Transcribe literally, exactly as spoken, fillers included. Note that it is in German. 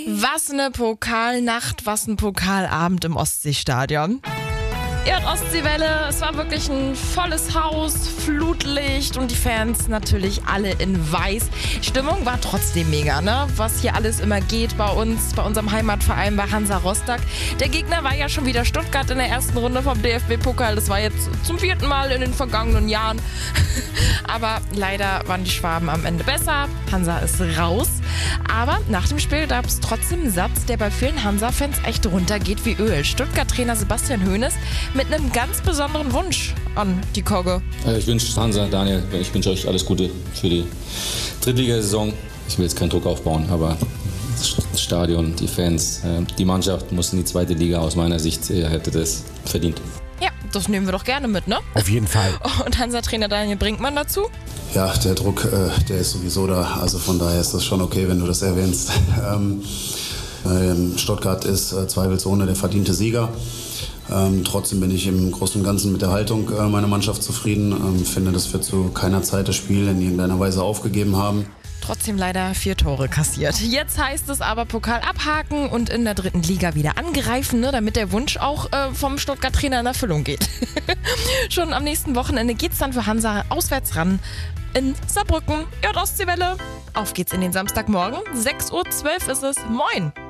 Was eine Pokalnacht, was ein Pokalabend im Ostseestadion. Ja, und Ostseewelle, es war wirklich ein volles Haus, Flutlicht und die Fans natürlich alle in weiß. Stimmung war trotzdem mega, ne? Was hier alles immer geht bei uns, bei unserem Heimatverein, bei Hansa Rostock. Der Gegner war ja schon wieder Stuttgart in der ersten Runde vom D F B-Pokal. Das war jetzt zum vierten Mal in den vergangenen Jahren. Aber leider waren die Schwaben am Ende besser. Hansa ist raus. Aber nach dem Spiel gab es trotzdem einen Satz, der bei vielen Hansa-Fans echt runtergeht wie Öl. Stuttgart-Trainer Sebastian Hoeneß mit einem ganz besonderen Wunsch an die Kogge. Ich wünsche Hansa, Daniel, ich wünsche euch alles Gute für die Drittligasaison. Ich will jetzt keinen Druck aufbauen, aber das Stadion, die Fans, die Mannschaft muss in die zweite Liga. Aus meiner Sicht hätte das verdient. Ja, das nehmen wir doch gerne mit, ne? Auf jeden Fall. Und Hansa-Trainer Daniel Brinkmann dazu? Ja, der Druck, äh, der ist sowieso da. Also von daher ist das schon okay, wenn du das erwähnst. ähm, ähm, Stuttgart ist äh, zweifelsohne der verdiente Sieger. Ähm, trotzdem bin ich im Großen und Ganzen mit der Haltung äh, meiner Mannschaft zufrieden. Ähm, finde, dass wir zu keiner Zeit das Spiel in irgendeiner Weise aufgegeben haben. Trotzdem leider vier Tore kassiert. Jetzt heißt es aber Pokal abhaken und in der dritten Liga wieder angreifen, ne, damit der Wunsch auch äh, vom Stuttgart-Trainer in Erfüllung geht. Schon am nächsten Wochenende geht's dann für Hansa auswärts ran in Saarbrücken. Ja, Ostseewelle. Auf geht's in den Samstagmorgen. sechs Uhr zwölf ist es. Moin!